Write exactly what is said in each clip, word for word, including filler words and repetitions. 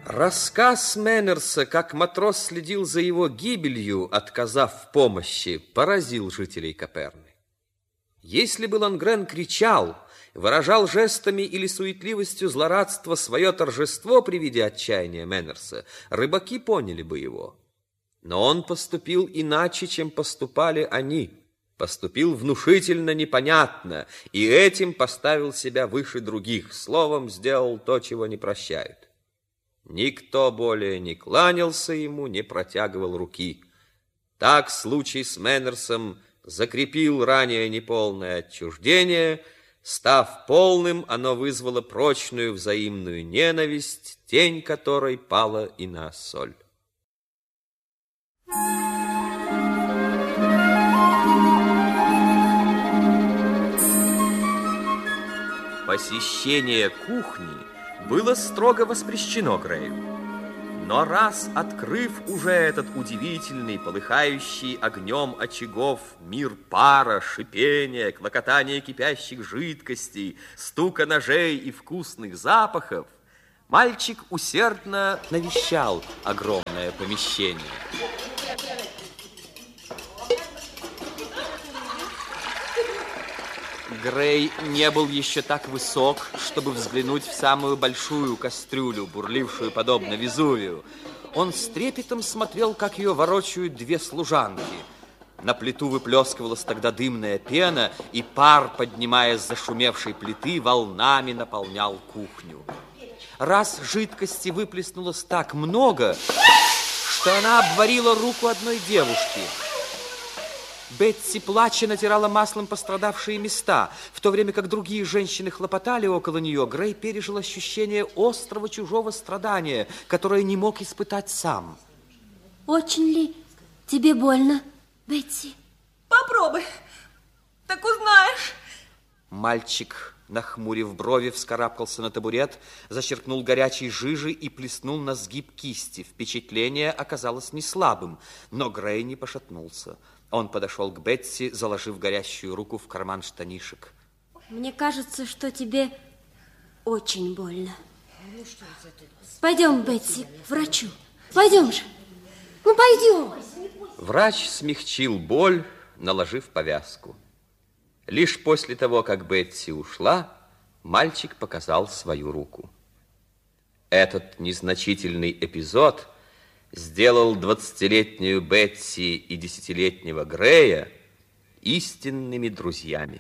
Рассказ Мэннерса, как матрос следил за его гибелью, отказав в помощи, поразил жителей Коперны. Если бы Лангрен кричал, выражал жестами или суетливостью злорадства свое торжество при виде отчаяния Мэннерса, рыбаки поняли бы его. Но он поступил иначе, чем поступали они. Поступил внушительно, непонятно, и этим поставил себя выше других, словом, сделал то, чего не прощают. Никто более не кланялся ему, не протягивал руки. Так случай с Мэннерсом закрепил ранее неполное отчуждение. Став полным, оно вызвало прочную взаимную ненависть, тень которой пала и на соль. Посещение кухни было строго воспрещено Грею. Но раз открыв уже этот удивительный, полыхающий огнем очагов мир пара, шипения, клокотания кипящих жидкостей, стука ножей и вкусных запахов, мальчик усердно навещал огромное помещение. Грей не был еще так высок, чтобы взглянуть в самую большую кастрюлю, бурлившую подобно Везувию. Он с трепетом смотрел, как ее ворочают две служанки. На плиту выплескивалась тогда дымная пена, и пар, поднимаясь с зашумевшей плиты, волнами наполнял кухню. Раз жидкости выплеснулось так много, что она обварила руку одной девушки. Бетси, плача, натирала маслом пострадавшие места. В то время как другие женщины хлопотали около нее, Грей пережил ощущение острого чужого страдания, которое не мог испытать сам. Очень ли тебе больно, Бетси? Попробуй, так узнаешь. Мальчик, нахмурив брови, вскарабкался на табурет, зачерпнул горячей жижи и плеснул на сгиб кисти. Впечатление оказалось не слабым, но Грей не пошатнулся. Он подошел к Бетси, заложив горящую руку в карман штанишек. Мне кажется, что тебе очень больно. Пойдем, Бетси, к врачу. Пойдем же. Ну, пойдем. Врач смягчил боль, наложив повязку. Лишь после того, как Бетси ушла, мальчик показал свою руку. Этот незначительный эпизод сделал двадцатилетнюю Бетси и десятилетнего Грея истинными друзьями.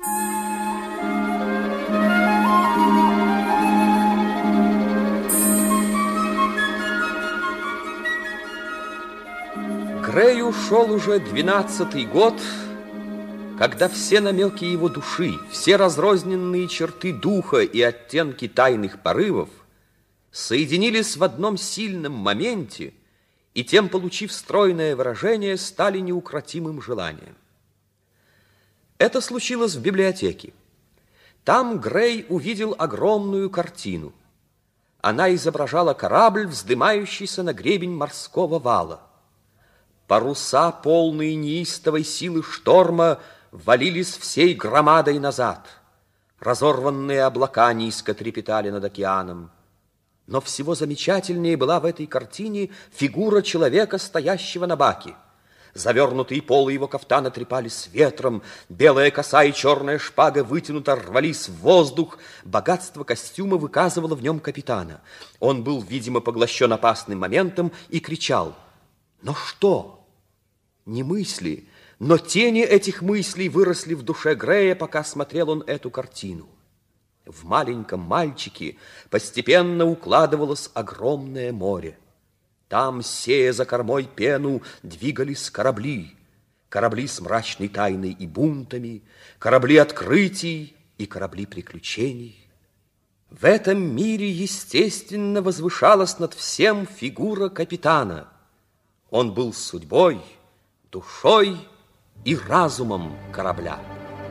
Грей ушел уже двенадцатый год, когда все намеки его души, все разрозненные черты духа и оттенки тайных порывов соединились в одном сильном моменте и, тем получив стройное выражение, стали неукротимым желанием. Это случилось в библиотеке. Там Грей увидел огромную картину. Она изображала корабль, вздымающийся на гребень морского вала. Паруса, полные неистовой силы шторма, валились всей громадой назад. Разорванные облака низко трепетали над океаном. Но всего замечательнее была в этой картине фигура человека, стоящего на баке. Завернутые полы его кафтана трепались ветром, белая коса и черная шпага вытянуто рвались в воздух. Богатство костюма выказывало в нем капитана. Он был, видимо, поглощен опасным моментом и кричал. Но что? Не мысли, но тени этих мыслей выросли в душе Грея, пока смотрел он эту картину. В маленьком мальчике постепенно укладывалось огромное море. Там, сея за кормой пену, двигались корабли. Корабли с мрачной тайной и бунтами, корабли открытий и корабли приключений. В этом мире, естественно, возвышалась над всем фигура капитана. Он был судьбой, душой и разумом корабля.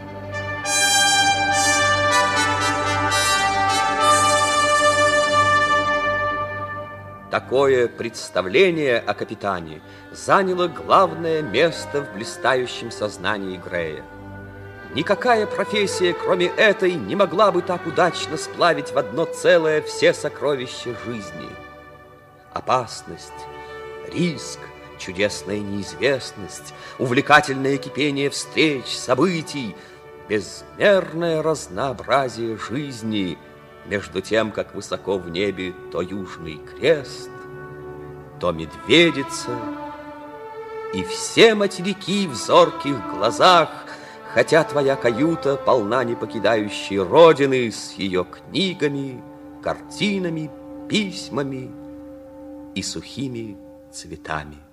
Такое представление о капитане заняло главное место в блистающем сознании Грея. Никакая профессия, кроме этой, не могла бы так удачно сплавить в одно целое все сокровища жизни. опасность, риск, чудесная неизвестность, увлекательное кипение встреч, событий, безмерное разнообразие жизни, между тем, как высоко в небе то южный крест, то медведица, и все материки в зорких глазах, хотя твоя каюта полна не покидающей родины с ее книгами, картинами, письмами и сухими цветами.